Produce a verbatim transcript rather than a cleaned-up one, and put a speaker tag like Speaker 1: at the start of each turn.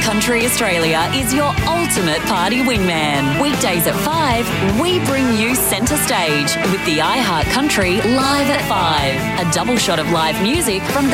Speaker 1: Country Australia is your ultimate party wingman. Weekdays at five, we bring you centre stage with the iHeart Country Live at five. A double shot of live music from the